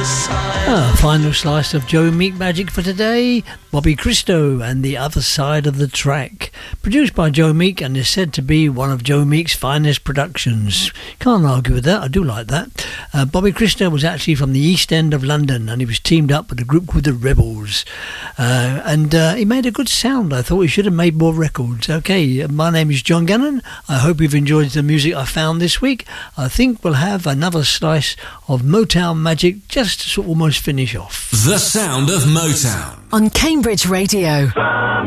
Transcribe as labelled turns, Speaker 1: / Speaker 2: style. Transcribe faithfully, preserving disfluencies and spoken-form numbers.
Speaker 1: Ah, final slice of Joe Meek magic for today. Bobby Christo and The Other Side of the Track. Produced by Joe Meek and is said to be one of Joe Meek's finest productions. Can't argue with that, I do like that. Uh, Bobby Christo was actually from the East End of London and he was teamed up with a group called The Rebels. Uh, and uh, he made a good sound. I thought he should have made more records. Okay, my name is John Gannon. I hope you've enjoyed the music I found this week. I think we'll have another slice of Motown magic just to sort of almost finish off.
Speaker 2: The sound of Motown
Speaker 3: on Cambridge Radio.